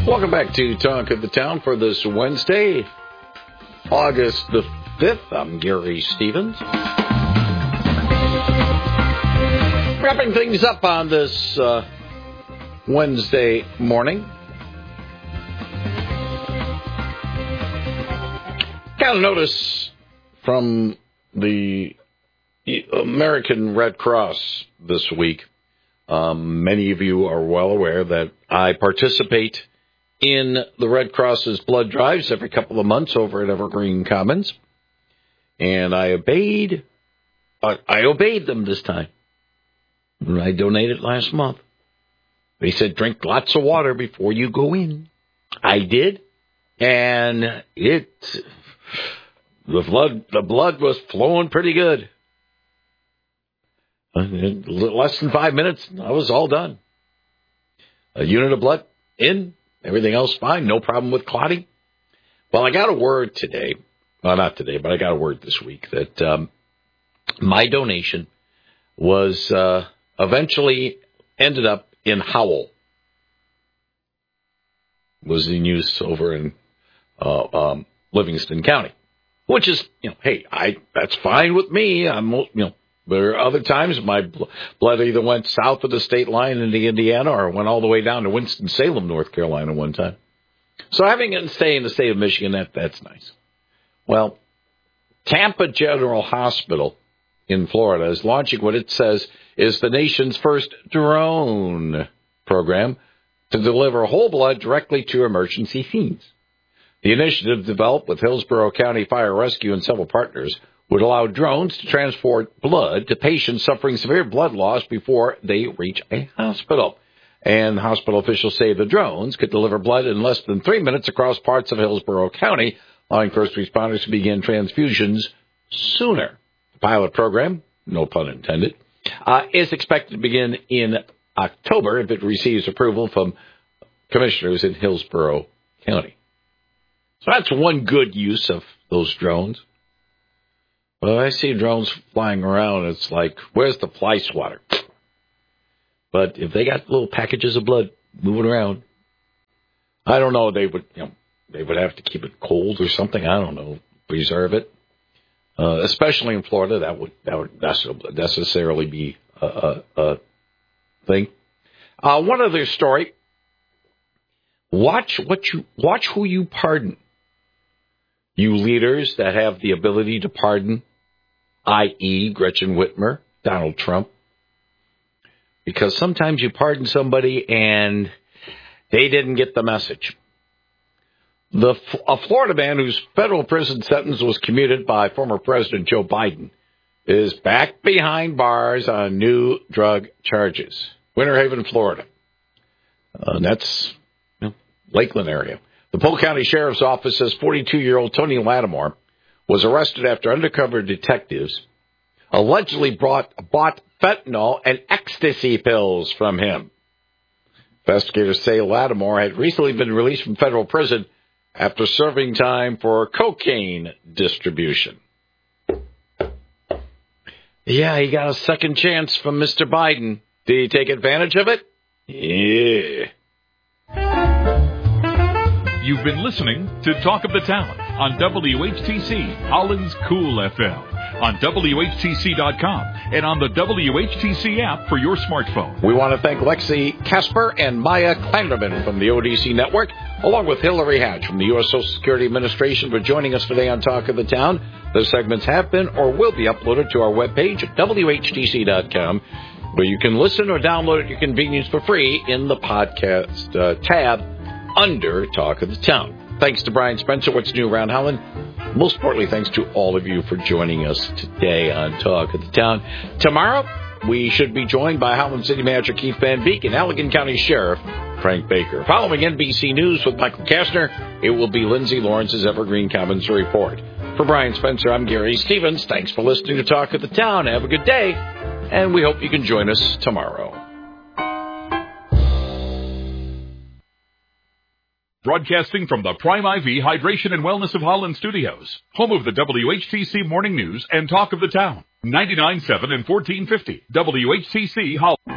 Welcome back to Talk of the Town for this Wednesday, August the 5th. I'm Gary Stevens. Wrapping things up on this Wednesday morning. Got a notice from the American Red Cross this week. Many of you are well aware that I participate in the Red Cross's blood drives every couple of months over at Evergreen Commons. And I obeyed them this time. I donated last month. They said, drink lots of water before you go in. I did. And the blood was flowing pretty good. In less than 5 minutes, I was all done. A unit of blood in. Everything else fine, no problem with clotting. Well, I got a word today. Well, not today, but I got a word this week that my donation was eventually ended up in Howell. Was in use over in Livingston County, which is, hey, that's fine with me. There are other times my blood either went south of the state line into Indiana or went all the way down to Winston-Salem, North Carolina one time. So having it stay in the state of Michigan, that's nice. Well, Tampa General Hospital in Florida is launching what it says is the nation's first drone program to deliver whole blood directly to emergency scenes. The initiative, developed with Hillsborough County Fire Rescue and several partners, would allow drones to transport blood to patients suffering severe blood loss before they reach a hospital. And hospital officials say the drones could deliver blood in less than 3 minutes across parts of Hillsborough County, allowing first responders to begin transfusions sooner. The pilot program, no pun intended, is expected to begin in October if it receives approval from commissioners in Hillsborough County. So that's one good use of those drones. Well, I see drones flying around, it's like, where's the fly swatter? But if they got little packages of blood moving around, I don't know, they would have to keep it cold or something. I don't know, preserve it. Especially in Florida, that would necessarily be a thing. One other story. Watch who you pardon. You leaders that have the ability to pardon, i.e. Gretchen Whitmer, Donald Trump. Because sometimes you pardon somebody and they didn't get the message. A Florida man whose federal prison sentence was commuted by former President Joe Biden is back behind bars on new drug charges. Winter Haven, Florida. That's Lakeland area. The Polk County Sheriff's Office says 42-year-old Tony Lattimore was arrested after undercover detectives allegedly bought fentanyl and ecstasy pills from him. Investigators say Lattimore had recently been released from federal prison after serving time for cocaine distribution. Yeah, he got a second chance from Mr. Biden. Did he take advantage of it? Yeah. You've been listening to Talk of the Town on WHTC, Holland's Cool FM, on WHTC.com, and on the WHTC app for your smartphone. We want to thank Lexi Casper and Maya Klanderman from the ODC Network, along with Hillary Hatch from the U.S. Social Security Administration for joining us today on Talk of the Town. Those segments have been or will be uploaded to our webpage at WHTC.com, where you can listen or download at your convenience for free in the podcast tab under Talk of the Town. Thanks to Brian Spencer, What's New Around Holland. Most importantly, thanks to all of you for joining us today on Talk of the Town. Tomorrow, we should be joined by Holland City Manager Keith Van Beek and Allegan County Sheriff Frank Baker. Following NBC News with Michael Kastner, it will be Lindsay Lawrence's Evergreen Commons Report. For Brian Spencer, I'm Gary Stevens. Thanks for listening to Talk of the Town. Have a good day, and we hope you can join us tomorrow. Broadcasting from the Prime IV Hydration and Wellness of Holland Studios, home of the WHTC Morning News and Talk of the Town. 99.7 and 1450 WHTC Holland.